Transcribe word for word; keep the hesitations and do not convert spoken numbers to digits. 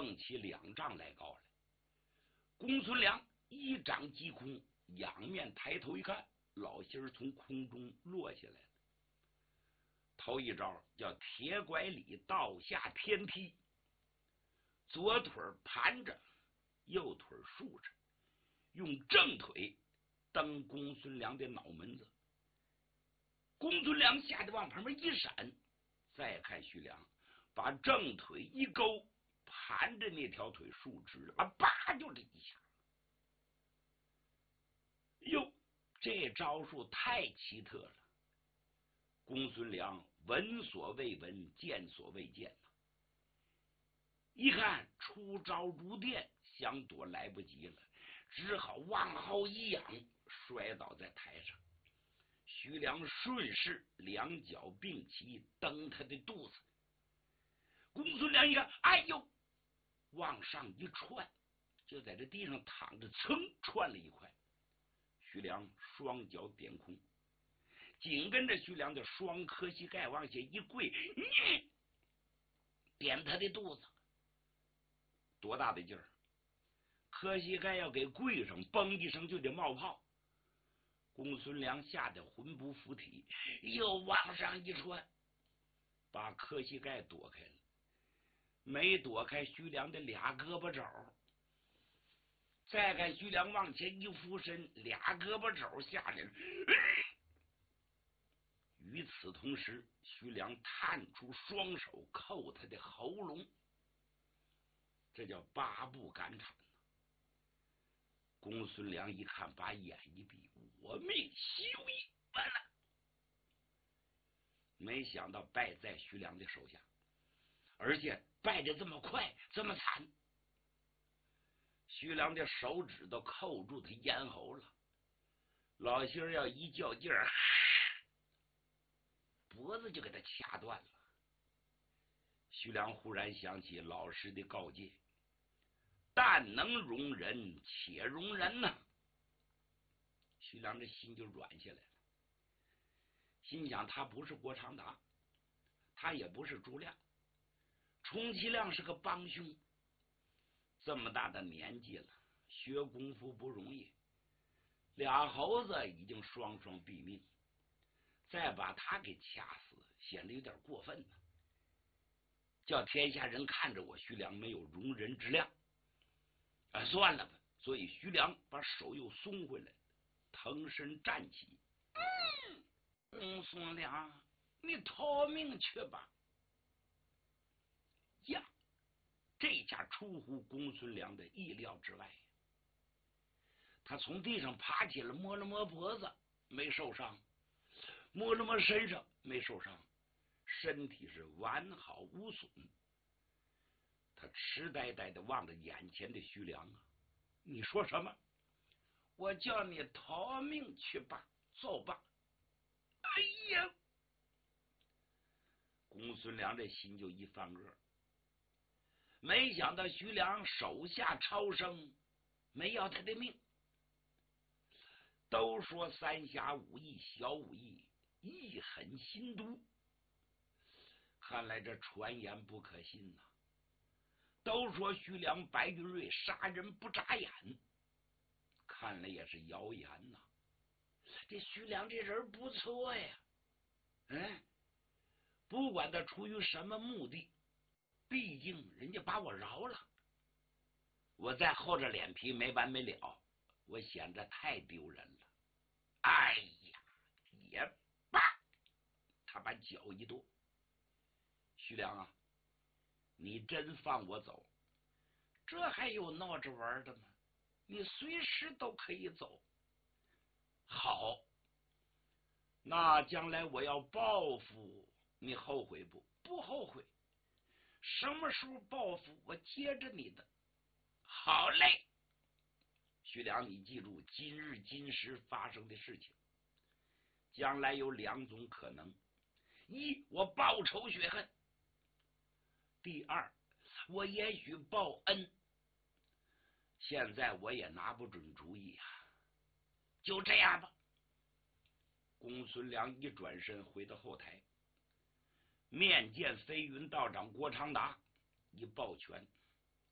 蹦起两丈来高来。公孙良一掌击空，仰面抬头一看，老心儿从空中落下来了。头一招叫铁拐李倒下天梯，左腿盘着，右腿竖着，用正腿蹬公孙良的脑门子。公孙良吓得往旁边一闪，再看徐良把正腿一勾，盘着那条腿竖直了，啊，叭就这一下。哟，这招数太奇特了！公孙良闻所未闻，见所未见呐！一看出招如电，想躲来不及了，只好往后一仰，摔倒在台上。徐良顺势两脚并齐，蹬他的肚子。公孙良一看，哎呦，往上一窜，就在这地上躺着，噌窜了一块。徐良双脚点空，紧跟着徐良的双磕膝盖往下一跪，你点他的肚子，多大的劲儿！磕膝盖要给跪上，嘣一声就得冒泡。公孙良吓得魂不附体，又往上一窜，把磕膝盖躲开了，没躲开徐良的俩胳膊肘。再看徐良往前一俯身，俩胳膊肘下来了。与此同时，徐良探出双手扣他的喉咙，这叫八步赶场。公孙良一看，把眼一闭，我命休矣！完了，没想到败在徐良的手下，而且败得这么快，这么惨。徐良的手指都扣住他咽喉了，老心儿要一较劲儿，脖子就给他掐断了。徐良忽然想起老师的告诫，但能容人且容人呐、啊！徐良这心就软下来了，心想他不是郭长达，他也不是朱亮，充其量是个帮凶。这么大的年纪了，学功夫不容易，俩猴子已经双双毙命，再把他给掐死，显得有点过分了。叫天下人看着我徐良没有容人之量，啊，算了吧。所以徐良把手又松回来，腾身站起。嗯，公孙良，你逃命去吧！呀，这下出乎公孙良的意料之外。他从地上爬起来，摸了摸脖子，没受伤；摸了摸身上，没受伤，身体是完好无损。他痴呆呆的望着眼前的徐良啊，你说什么？我叫你逃命去吧，走吧！哎呀，公孙良这心就一翻个，没想到徐良手下超生，没要他的命。都说三侠五义小武艺，义狠心毒，看来这传言不可信呐、啊。都说徐良白玉瑞杀人不眨眼，看来也是谣言呐、啊。这徐良这人不错呀，嗯，不管他出于什么目的，毕竟人家把我饶了，我再厚着脸皮没完没了，我显得太丢人了。哎呀，也罢，他把脚一跺，徐良啊，你真放我走，这还有闹着玩的吗？你随时都可以走。好，那将来我要报复，你后悔不？不后悔。什么时候报复，我接着你的。好嘞，徐良，你记住今日今时发生的事情，将来有两种可能：一，我报仇雪恨；第二，我也许报恩。现在我也拿不准主意啊，就这样吧。公孙良一转身回到后台，面见飞云道长郭长达，一抱拳：